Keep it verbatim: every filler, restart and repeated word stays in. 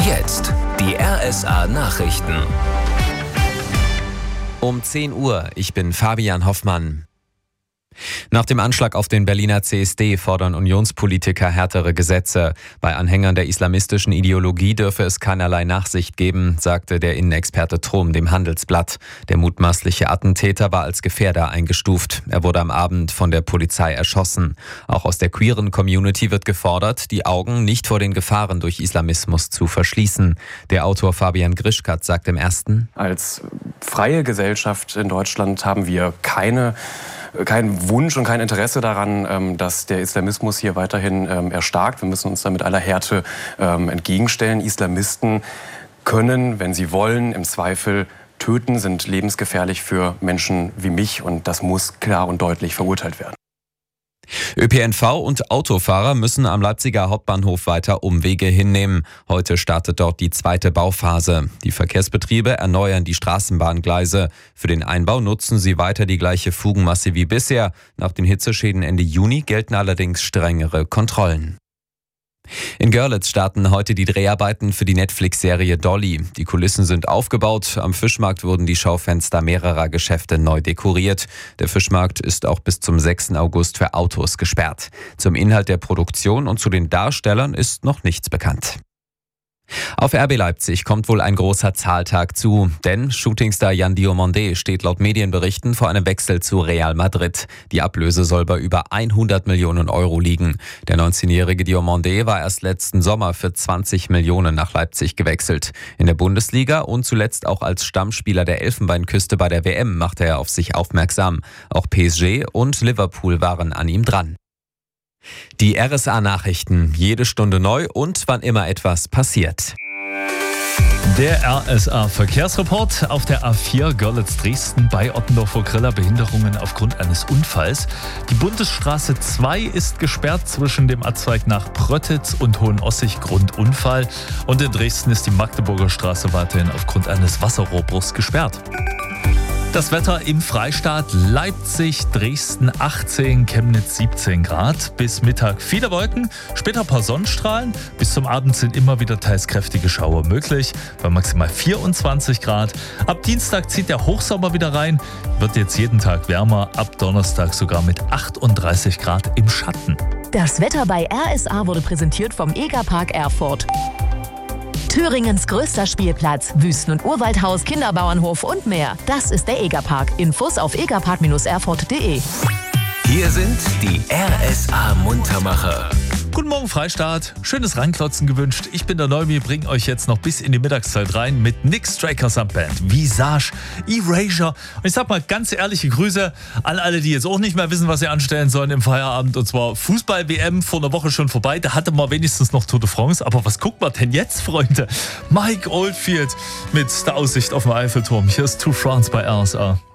Jetzt die R S A-Nachrichten. Um zehn Uhr, ich bin Fabian Hoffmann. Nach dem Anschlag auf den Berliner C S D fordern Unionspolitiker härtere Gesetze. Bei Anhängern der islamistischen Ideologie dürfe es keinerlei Nachsicht geben, sagte der Innenexperte Trum dem Handelsblatt. Der mutmaßliche Attentäter war als Gefährder eingestuft. Er wurde am Abend von der Polizei erschossen. Auch aus der queeren Community wird gefordert, die Augen nicht vor den Gefahren durch Islamismus zu verschließen. Der Autor Fabian Grischkat sagt im Ersten: Als freie Gesellschaft in Deutschland haben wir keine kein Wunsch und kein Interesse daran, dass der Islamismus hier weiterhin erstarkt. Wir müssen uns da mit aller Härte entgegenstellen. Islamisten können, wenn sie wollen, im Zweifel töten, sind lebensgefährlich für Menschen wie mich und das muss klar und deutlich verurteilt werden. Ö P N V und Autofahrer müssen am Leipziger Hauptbahnhof weiter Umwege hinnehmen. Heute startet dort die zweite Bauphase. Die Verkehrsbetriebe erneuern die Straßenbahngleise. Für den Einbau nutzen sie weiter die gleiche Fugenmasse wie bisher. Nach den Hitzeschäden Ende Juni gelten allerdings strengere Kontrollen. In Görlitz starten heute die Dreharbeiten für die Netflix-Serie Dolly. Die Kulissen sind aufgebaut. Am Fischmarkt wurden die Schaufenster mehrerer Geschäfte neu dekoriert. Der Fischmarkt ist auch bis zum sechsten August für Autos gesperrt. Zum Inhalt der Produktion und zu den Darstellern ist noch nichts bekannt. Auf R B Leipzig kommt wohl ein großer Zahltag zu, denn Shootingstar Yan Diomandé steht laut Medienberichten vor einem Wechsel zu Real Madrid. Die Ablöse soll bei über hundert Millionen Euro liegen. Der neunzehnjährige Diomandé war erst letzten Sommer für zwanzig Millionen nach Leipzig gewechselt. In der Bundesliga und zuletzt auch als Stammspieler der Elfenbeinküste bei der W M machte er auf sich aufmerksam. Auch P S G und Liverpool waren an ihm dran. Die R S A-Nachrichten, jede Stunde neu und wann immer etwas passiert. Der R S A-Verkehrsreport auf der A vier Görlitz-Dresden bei Ottendorf vor Griller, Behinderungen aufgrund eines Unfalls. Die Bundesstraße zwei ist gesperrt zwischen dem Abzweig nach Pröttitz und Hohenossig, Grund Unfall. Und in Dresden ist die Magdeburger Straße weiterhin aufgrund eines Wasserrohrbruchs gesperrt. Das Wetter im Freistaat: Leipzig, Dresden achtzehn, Chemnitz siebzehn Grad. Bis Mittag viele Wolken, später ein paar Sonnenstrahlen. Bis zum Abend sind immer wieder teils kräftige Schauer möglich, bei maximal vierundzwanzig Grad. Ab Dienstag zieht der Hochsommer wieder rein, wird jetzt jeden Tag wärmer, ab Donnerstag sogar mit achtunddreißig Grad im Schatten. Das Wetter bei R S A wurde präsentiert vom Egerpark Erfurt. Thüringens größter Spielplatz, Wüsten- und Urwaldhaus, Kinderbauernhof und mehr. Das ist der Egerpark. Infos auf egerpark erfurt punkt de. Hier sind die R S A-Muntermacher. Guten Morgen Freistaat, schönes Ranklotzen gewünscht. Ich bin der Neumi, bringe euch jetzt noch bis in die Mittagszeit rein mit Nick Straker samt Band, Visage, Erasure. Und ich sag mal ganz ehrliche Grüße an alle, die jetzt auch nicht mehr wissen, was sie anstellen sollen im Feierabend. Und zwar Fußball-W M vor einer Woche schon vorbei. Da hatte man wenigstens noch Tour de France. Aber was guckt man denn jetzt, Freunde? Mike Oldfield mit der Aussicht auf den Eiffelturm. Hier ist Tour France bei R S A.